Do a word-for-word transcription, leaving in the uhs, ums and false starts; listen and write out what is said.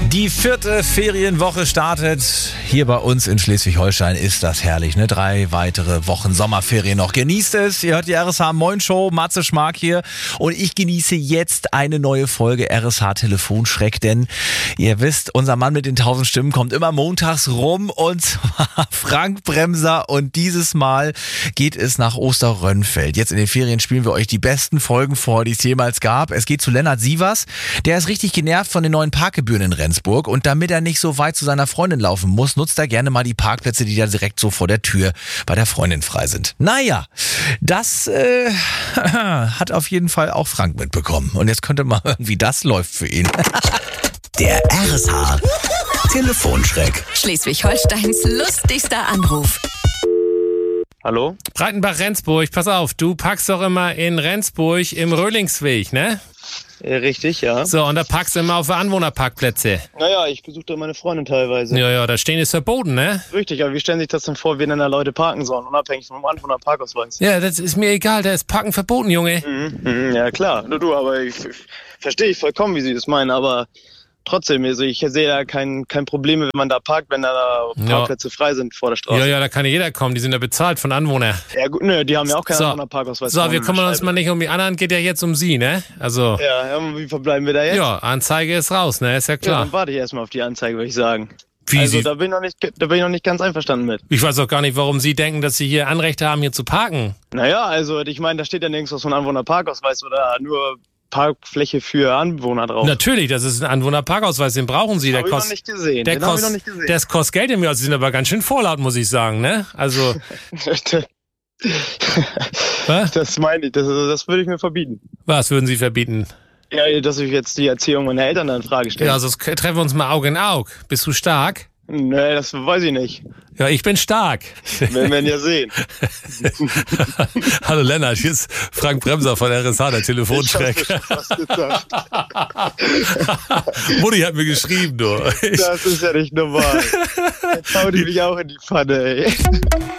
Die vierte Ferienwoche startet. Hier bei uns in Schleswig-Holstein ist das herrlich, ne? Drei weitere Wochen Sommerferien noch. Genießt es. Ihr hört die R S H Moin Show. Matze Schmark hier. Und ich genieße jetzt eine neue Folge R S H Telefonschreck, denn ihr wisst, unser Mann mit den tausend Stimmen kommt immer montags rum, und zwar Frank Bremser. Und dieses Mal geht es nach Osterrönfeld. Jetzt in den Ferien spielen wir euch die besten Folgen vor, die es jemals gab. Es geht zu Lennart Sievers. Der ist richtig genervt von den neuen Parkgebühren in Rendsburg. Und damit er nicht so weit zu seiner Freundin laufen muss, nutzt er gerne mal die Parkplätze, die da direkt so vor der Tür bei der Freundin frei sind. Naja, das äh, hat auf jeden Fall auch Frank mitbekommen. Und jetzt könnte mal irgendwie, das läuft für ihn. Der R S H Telefonschreck. Schleswig-Holsteins lustigster Anruf. Hallo? Breitenbach-Rendsburg, pass auf, du parkst doch immer in Rendsburg im Röhlingsweg, ne? Äh, richtig, ja. So, und da parkst du immer auf Anwohnerparkplätze. Naja, ich besuche da meine Freundin teilweise. Ja, ja, da stehen ist verboten, ne? Richtig, aber wie stellen sich das denn vor, wie denn da Leute parken sollen, unabhängig vom Anwohnerparkausweis? Ja, das ist mir egal, da ist Parken verboten, Junge. Mhm, mhm, ja klar, nur du, aber ich, ich verstehe ich vollkommen, wie sie das meinen, aber trotzdem, also ich sehe da kein, kein Problem, wenn man da parkt, wenn da Parkplätze ja. frei sind vor der Straße. Ja, ja, da kann jeder kommen, die sind ja bezahlt von Anwohnern. Ja gut, nö, die haben ja auch keinen so. Anwohnerparkausweis. So, wir kümmern uns mal nicht um die anderen, geht ja jetzt um sie, ne? Also. Ja, ja, wie verbleiben wir da jetzt? Ja, Anzeige ist raus, ne? Ist ja klar. Ja, dann warte ich erstmal auf die Anzeige, würde ich sagen. Wie also sie da bin ich noch nicht, da bin ich noch nicht ganz einverstanden mit. Ich weiß auch gar nicht, warum Sie denken, dass Sie hier Anrechte haben, hier zu parken. Naja, also ich meine, da steht ja nirgends was von Anwohnerparkausweis oder nur Parkfläche für Anwohner drauf. Natürlich, das ist ein Anwohnerparkausweis, den brauchen Sie. Der hab kost, ich noch nicht gesehen. Der Den hab kost, ich noch nicht gesehen. Das kostet Geld im Jahr. Sie sind aber ganz schön vorlaut, muss ich sagen, ne? Also. Was? Das meine ich, das, das würde ich mir verbieten. Was würden Sie verbieten? Ja, dass ich jetzt die Erziehung meiner Eltern in Frage stelle. Ja, also treffen wir uns mal Auge in Auge. Bist du stark? Nee, das weiß ich nicht. Ja, ich bin stark. Werden wir ja sehen. Hallo Lennart, hier ist Frank Bremser von R S H, der Telefonschreck. Mutti hat mir geschrieben, du. Das ist ja nicht normal. Jetzt haut die mich auch in die Pfanne, ey.